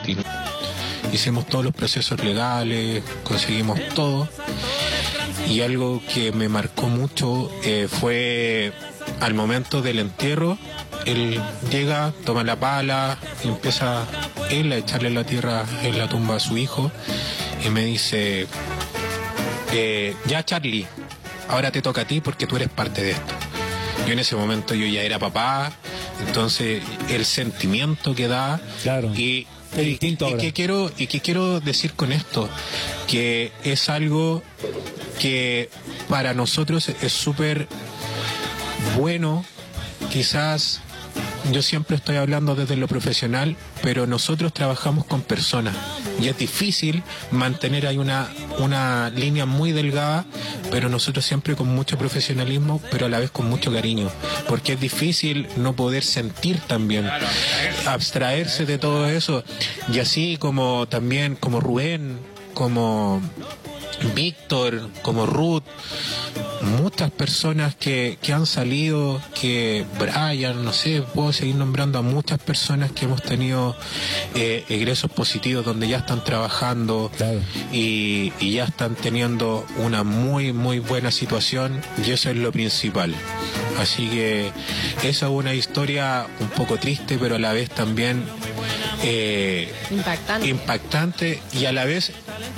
destino. Hicimos todos los procesos legales, conseguimos todo, y algo que me marcó mucho fue al momento del entierro. Él llega, toma la pala, y empieza él a echarle la tierra en la tumba a su hijo, y me dice, ya Charlie, ahora te toca a ti porque tú eres parte de esto. Yo en ese momento yo ya era papá, entonces el sentimiento que da, claro, y qué quiero decir con esto, que es algo que para nosotros es súper bueno. Quizás yo siempre estoy hablando desde lo profesional, pero nosotros trabajamos con personas y es difícil mantener ahí una línea muy delgada, pero nosotros siempre con mucho profesionalismo, pero a la vez con mucho cariño, porque es difícil no poder sentir también, abstraerse de todo eso, y así como también como Rubén, como Víctor, como Ruth, muchas personas que han salido, que Brian, no sé, puedo seguir nombrando a muchas personas que hemos tenido egresos positivos donde ya están trabajando, claro, y ya están teniendo una muy muy buena situación, y eso es lo principal. Así que esa es una historia un poco triste, pero a la vez también impactante, y a la vez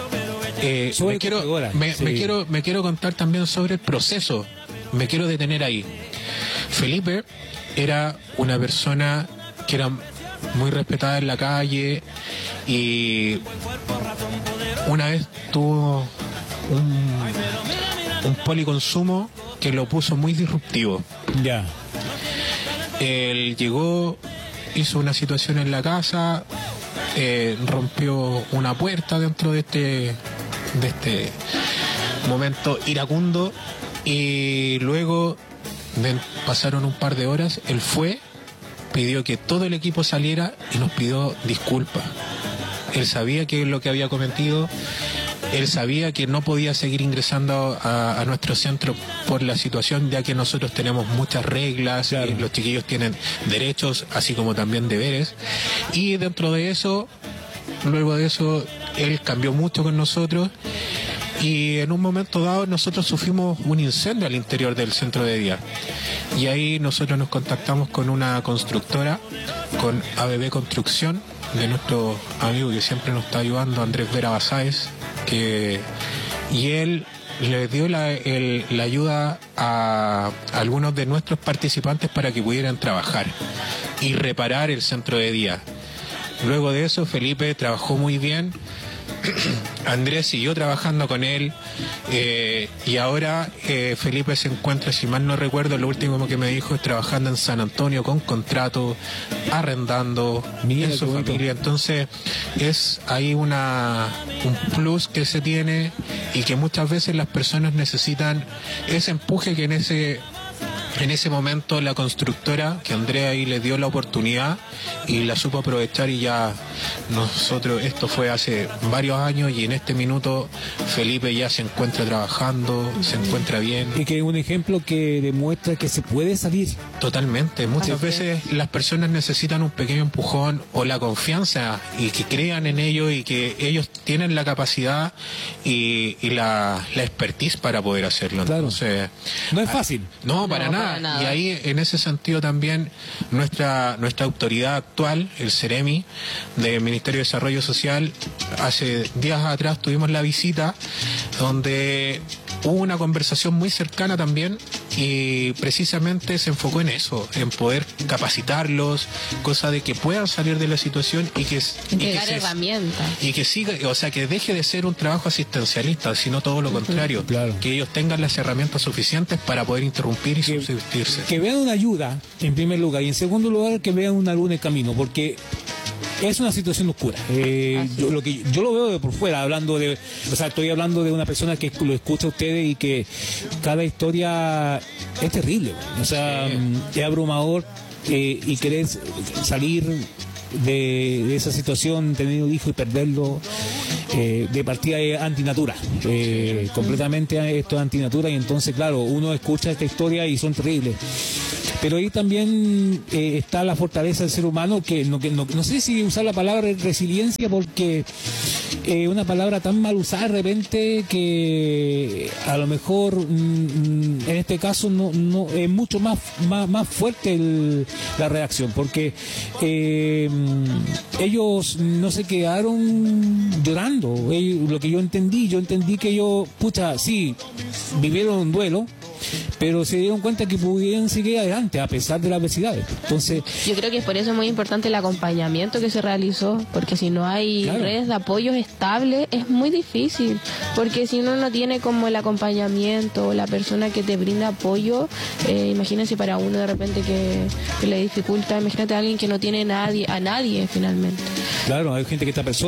me quiero contar también sobre el proceso. Me quiero detener ahí. Felipe era una persona que era muy respetada en la calle, y una vez tuvo un policonsumo que lo puso muy disruptivo. Ya. Él llegó, hizo una situación en la casa, rompió una puerta dentro de este momento iracundo, y luego pasaron un par de horas, él fue, pidió que todo el equipo saliera y nos pidió disculpas. Él sabía que lo que había cometido, él sabía que no podía seguir ingresando a nuestro centro por la situación, ya que nosotros tenemos muchas reglas, claro, los chiquillos tienen derechos así como también deberes, y dentro de eso, luego de eso, él cambió mucho con nosotros, y en un momento dado nosotros sufrimos un incendio al interior del centro de día, y ahí nosotros nos contactamos con una constructora, con ABB Construcción, de nuestro amigo que siempre nos está ayudando, Andrés Vera Basáez, y él le dio la ayuda a algunos de nuestros participantes para que pudieran trabajar y reparar el centro de día. Luego de eso, Felipe trabajó muy bien, Andrés siguió trabajando con él, y ahora Felipe se encuentra, si mal no recuerdo, lo último que me dijo es trabajando en San Antonio con contrato, arrendando en su familia. Entonces es ahí un plus que se tiene, y que muchas veces las personas necesitan ese empuje que en ese momento la constructora, que Andrea ahí le dio la oportunidad y la supo aprovechar, y ya nosotros, esto fue hace varios años, y en este minuto Felipe ya se encuentra trabajando, se encuentra bien. Y que es un ejemplo que demuestra que se puede salir. Totalmente, muchas veces las personas necesitan un pequeño empujón o la confianza, y que crean en ellos, y que ellos tienen la capacidad y la expertise para poder hacerlo. Claro. Entonces, no es fácil. No, para nada. Y ahí, en ese sentido, también nuestra autoridad actual, el CEREMI del Ministerio de Desarrollo Social, hace días atrás tuvimos la visita donde hubo una conversación muy cercana también, y precisamente se enfocó en eso, en poder capacitarlos, cosa de que puedan salir de la situación y que herramientas, y que siga, o sea, que deje de ser un trabajo asistencialista, sino todo lo contrario, claro, que ellos tengan las herramientas suficientes para poder interrumpir y subsistirse. Que vean una ayuda en primer lugar, y en segundo lugar que vean una luz en el camino, porque es una situación oscura. Yo lo veo de por fuera, estoy hablando de una persona que lo escucha a ustedes, y que cada historia es terrible, o sea, es abrumador, y querer salir de esa situación, tener un hijo y perderlo, de partida es antinatura, completamente esto es antinatura, y entonces claro, uno escucha esta historia y son terribles. Pero ahí también está la fortaleza del ser humano, que no sé si usar la palabra resiliencia, porque una palabra tan mal usada de repente que a lo mejor en este caso no es mucho más fuerte la reacción, porque ellos no se quedaron llorando. Lo que yo entendí que ellos, sí, vivieron un duelo, pero se dieron cuenta que pudieron seguir adelante a pesar de las adversidades. Entonces, yo creo que es por eso muy importante el acompañamiento que se realizó, porque si no hay redes de apoyo estables es muy difícil, porque si uno no tiene como el acompañamiento o la persona que te brinda apoyo, imagínense para uno de repente que le dificulta, imagínate a alguien que no tiene a nadie finalmente. Claro, hay gente que está